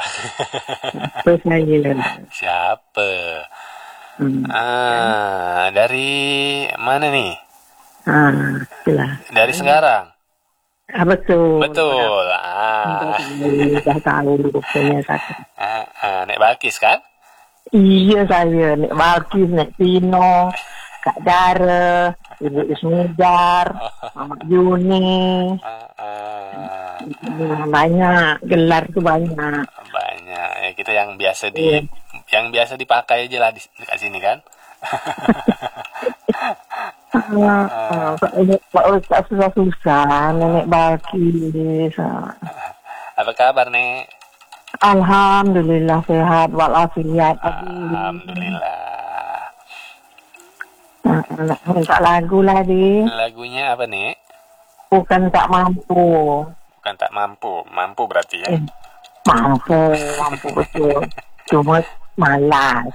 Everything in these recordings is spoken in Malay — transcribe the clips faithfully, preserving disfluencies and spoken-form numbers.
Siapa saya? Siapa? Hmm. Ah, dari mana nih? Ah, itulah. Dari Semarang. Ah, betul. Betul. Ah. Dah tahu rupanya satu. Ah, ah, Nek Balkis kan? Iya saya, Nek Balkis, Nek Tino, Kak Dara, Ibu Ismidar, Mama Juni. Ah, ah. Banyak, gelar tuh banyak. Banyak. Ya, kita yang biasa di Iya. yang biasa dipakai aja lah di dekat sini kan. Ah, Pak Ustaz susah-susah, Nenek Balkis. Apa kabar, Nek? Alhamdulillah sehat walafiat. Alhamdulillah. Nak minta lagu lah, Di. Lagunya apa, Nek? Bukan tak mampu. Bukan tak mampu. Mampu berarti ya? Eh, mampu, mampu betul. Cuma malas.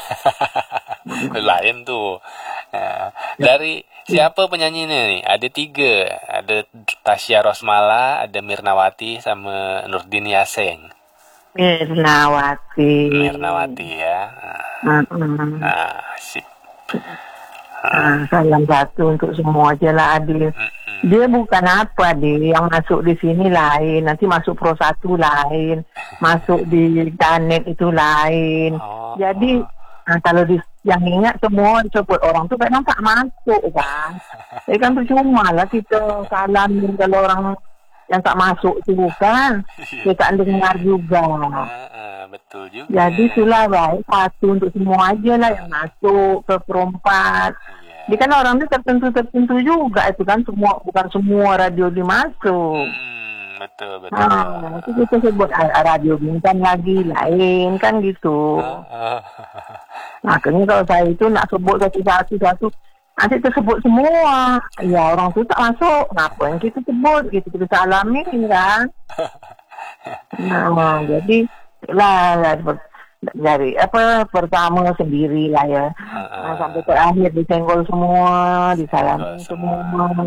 Lain tuh. Nah, dari siapa penyanyinya nih? Ada tiga. Ada Tasya Rosmala, ada Mirnawati, sama Nurdin Yaseng. Mirnawati. Mirnawati ya. Nah, Mm-mm. nah sip. Ah, salam satu untuk semua aja lah, Adil. Mm-mm. Dia bukan apa, Adil. Yang masuk di sini lain. Nanti masuk Pro satu lain. Masuk di Danet itu lain. Oh, Jadi, oh. nah, kalau di, yang ingat semua disebut orang tu kadang tak masuk kan. Jadi kan percuma lah kita salamin kalau orang yang tak masuk tu kan. Dia tak dengar juga. Ah, ah, betul juga. Jadi itulah baik. Satu untuk semua aja lah yang masuk ke perempat. Iya. Dia kan orang tu tertentu-tertentu juga. Itu kan semua, bukan semua radio dimasuk. Hmm, betul, betul. Nah, itu kita sebut ah, radio bintang lagi lain kan gitu. Ah, ah. Makanya kalau saya itu nak sebut satu-satu satu, nanti tersebut semua. Ya orang tu tak masuk. Kenapa yang kita sebut? Gitu kita salamin kan. Nah, jadi lah, lah dari apa pertama sendiri lah ya. Nah, sampai terakhir disenggol semua, disalamin semua.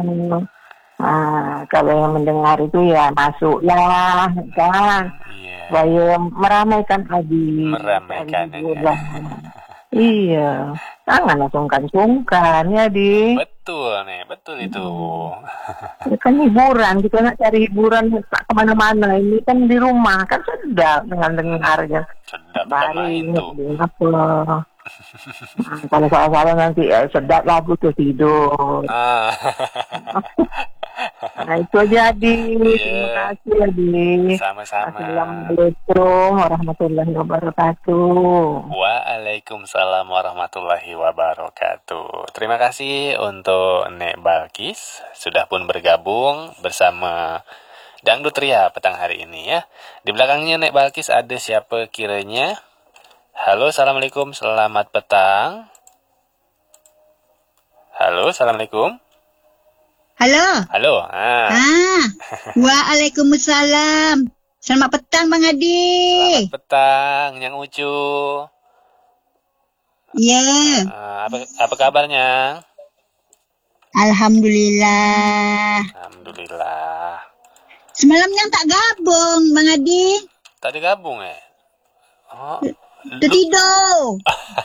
Nah, kalau yang mendengar itu ya masuklah kan. Iya. Supaya meramaikan lagi. Meramaikan aja. Iya, jangan sungkan-sungkan ya, Di. Betul nih, betul itu. Ini kan hiburan, kita nak cari hiburan tak kemana-mana. Ini kan di rumah, kan sedap dengan dengarnya. Sedap Baring, itu. apa. Nah, kalau salah-salah nanti ya, sedap lagu tuh tidur. Ah. Nah itu aja, Di. Yeah. Terima kasih ya, Di. Sama-sama. Assalamualaikum warahmatullahi wabarakatuh. Waalaikumsalam warahmatullahi wabarakatuh. Terima kasih untuk Nek Balkis sudah pun bergabung bersama Dangdut Ria petang hari ini ya. Di belakangnya Nek Balkis ada siapa kiranya? Halo, assalamualaikum, selamat petang. Halo, assalamualaikum. Halo. Halo. Ah. Ah. Waalaikumsalam. Selamat petang Bang Adi. Selamat petang, Yang Ucu. Ya. Yeah. Uh, apa apa kabarnya? Alhamdulillah. Alhamdulillah. Semalam yang tak gabung Bang Adi. Tadi gabung ya? Oh. Tertidur.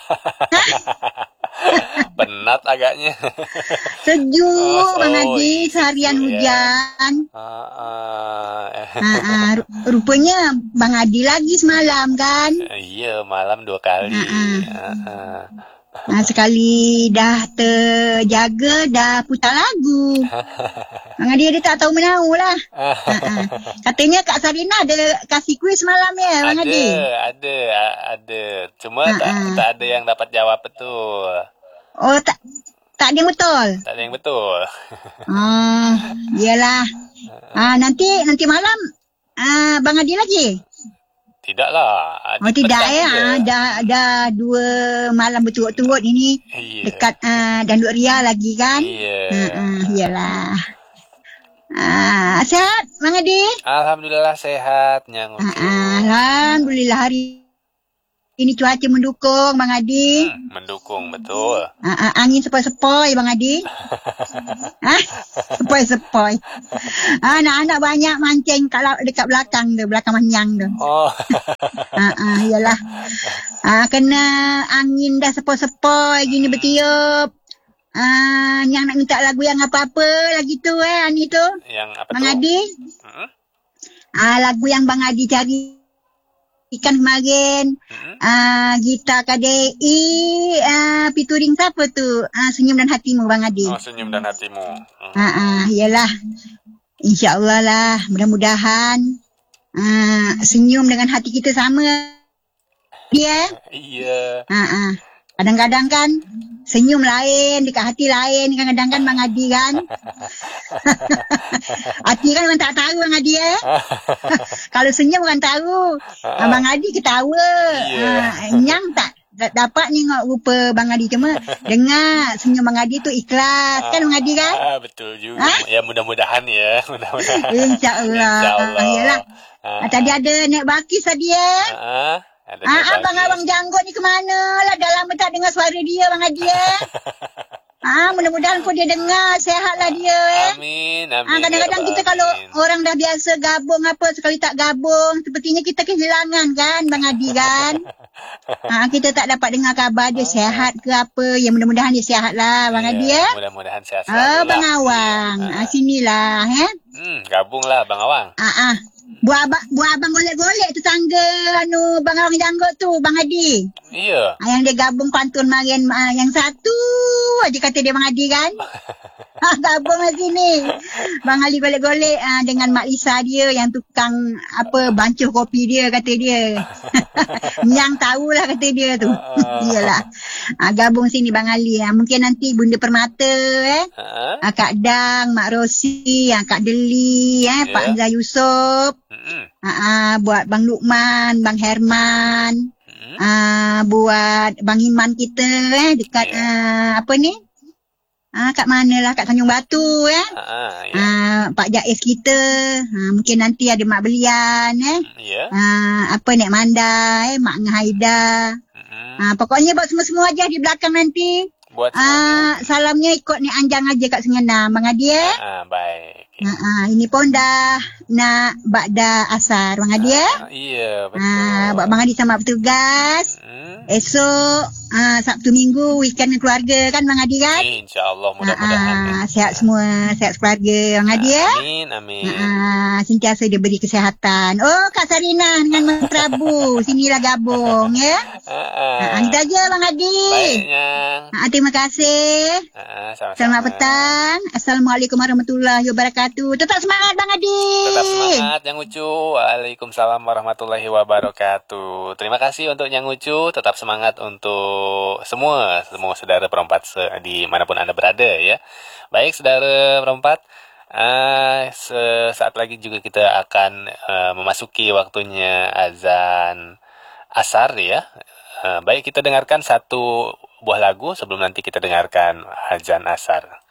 Penat agaknya. Sejuk oh, Bang Adi, oh, seharian ya. hujan. Uh, uh, uh, uh, rupanya Bang Adi lagi semalam kan? Iya, malam dua kali. Uh, uh. Uh, uh. Nah, sekali dah terjaga, dah putar lagu. Bang Adi dia tak tahu menau lah. uh, uh. Katanya Kak Sarina ada kasih kuis malam ya, Bang ada, Adi? Ada, ada. Cuma uh, tak, uh. tak ada yang dapat jawab betul. Oh, tak tak ada yang betul? Tak ada yang betul. Oh, iyalah. Ah, nanti nanti malam ah, Bang Adi lagi? Tidaklah. Oh, tidak ya. Ah, dah, dah dua malam berturut-turut ini. Iya. Dekat uh, Dangdut Ria lagi kan? Iya. Uh, uh, iyalah. Ah, sehat Bang Adi? Alhamdulillah sehat, Nyang Ucu. Ah, Alhamdulillah hari ini cuaca mendukung, Bang Adi. Hmm, mendukung, betul. Uh, uh, angin sepoi-sepoi, Bang Adi. ah, sepoi-sepoi. Ah, anak-anak banyak mancing kat, dekat belakang tu, belakang manyang tu. Oh. Ah, uh, iyalah. Ah, kena angin dah sepoi-sepoi gini bertiup. Ah, yang nak minta lagu yang apa-apa lagi tu eh, Ani tu. Yang apa Bang tu? Adi. Hmm? Ah, lagu yang Bang Adi cari ikan kemarin. Hmm? Ah, Gita K D I, ah, featuring siapa tu? Ah, Senyum dan Hatimu, Bang Adi. Oh, Senyum dan Hatimu. Hmm. Ah, ah, iyalah. InsyaAllah lah, mudah-mudahan ah, senyum dengan hati kita sama. Dia. Iya. Ah, ah. Kadang-kadang kan senyum lain, dekat hati lain. Kadang-kadang kan Bang Adi kan. Hati kan orang tak tahu Bang Adi eh. Kalau senyum orang tahu. Abang Adi ketawa. Yeah. Uh, Nyang tak, tak dapat tengok rupa Bang Adi. Cuma dengar senyum Bang Adi tu ikhlas. Kan Bang Adi kan? Ah, betul juga. Ha? Ya mudah-mudahan ya. Mudah-mudahan. InsyaAllah. InsyaAllah. Yalah. Ah. Tadi ada Nek Balkis tadi eh. Ah, ada Ah, abang-abang janggut ni ke mana lah? Dah lama tak dengar suara dia Bang Adi eh. Ah, mudah-mudahan pun dia dengar. Sehatlah dia eh. Amin, amin. Ah, kadang-kadang ya kita Rabbal kalau Alamin. orang dah biasa gabung apa, sekali tak gabung, sepertinya kita kehilangan kan Bang Adi kan. Ah, kita tak dapat dengar khabar dia sihat ke apa. Ya mudah-mudahan dia sihat lah Bang Ya, Adi ya. mudah-mudahan sehat Ah, selalu Bang lah. Awang. Iya. Ah, sinilah eh. Hmm, gabunglah Bang Awang. Ah, ah. Buah abang, buah abang golek-golek tu tangga anu Bang Awang janggut tu Bang Adi. Iya. Ah, yang dia gabung pantun marian ah, yang satu aja kata dia Bang Adi kan. Ha, gabung lah sini. Bang Ali golek-golek ah, dengan Mak Lisa dia yang tukang apa bancuh kopi dia kata dia. Yang tahulah kata dia tu. Iyalah. Ah, gabung sini Bang Ali. Ah, mungkin nanti Bunda Permata eh. Ha? Ah, Kak Dang, Mak Rosi, ah, Kak Deli eh, Pak Ya. Hamzah Yusof. Hmm. Ah, ah, buat Bang Lukman, Bang Herman. Hmm. Ah, buat Bang Iman kita eh dekat Ya. ah, apa ni? Ah, kat mana lah, kat Tanjung Batu eh. Ah, ya. Ah, Pak Jais kita. Ah, mungkin nanti ada Mak Belian eh. Ya. Ah, apa Nek Manda eh, Mak Ngahaida. Hmm. Ah, pokoknya buat semua-semua aja di belakang nanti. Buat Ah, salamnya ikut Nek Anjang aja kat Sengenam Bang Adi eh. Ah, baik. Ah, ah, ini pun dah nak bakda asar Bang Adi eh. Ah, iya, betul. Ah, buat Bang Adi sama petugas. Hmm. Esok ah, Sabtu Minggu weekend dengan keluarga kan Bang Adi kan? InsyaAllah Ah, mudah-mudahan. ah, sehat semua, sehat keluarga Bang Adi ya. Amin, amin. Ah, sentiasa diberi kesihatan. Oh, Kak Sarina dengan Mas Prabu. Sinilah gabung ya. Ah, Ah, itu aja Bang Adi. Baiknya. Ah, terima kasih. Ah, sama-sama. Selamat petang. Assalamualaikum warahmatullahi wabarakatuh. Tetap semangat Bang Adi. Tetap semangat Yang Ucu. Waalaikumsalam warahmatullahi wabarakatuh. Terima kasih untuk Yang Ucu. Tetap semangat untuk semua semua saudara perempat se- di manapun Anda berada ya. Baik saudara perempat, uh, sesaat lagi juga kita akan uh, memasuki waktunya azan asar ya. Uh, baik kita dengarkan satu buah lagu sebelum nanti kita dengarkan azan asar.